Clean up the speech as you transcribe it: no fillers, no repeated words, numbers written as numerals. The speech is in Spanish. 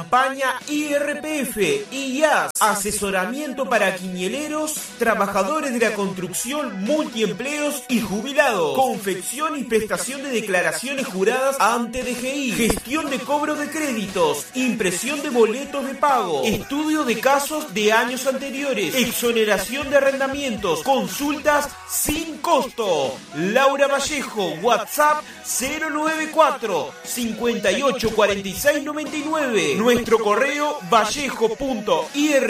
Campaña IRPF y IAS, asesoramiento para quinieleros, trabajadores de la construcción, multiempleos y jubilados, confección y prestación de declaraciones juradas ante DGI, gestión de cobro de créditos, impresión de boletos de pago, estudio de casos de años anteriores, exoneración de arrendamientos, consultas sin costo. Laura Vallejo, WhatsApp 094 58 46 99. Nuestro correo vallejo.ir